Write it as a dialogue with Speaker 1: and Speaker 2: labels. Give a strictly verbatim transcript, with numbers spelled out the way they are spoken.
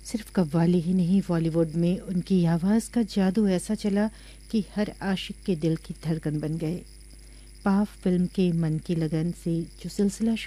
Speaker 1: सिर्फ कव्वाली ही नहीं, बॉलीवुड में उनकी आवाज़ का जादू ऐसा चला कि हर आशिक के दिल की धड़कन बन गए। पाव फिल्म के मन की लगन से जो सिलसिला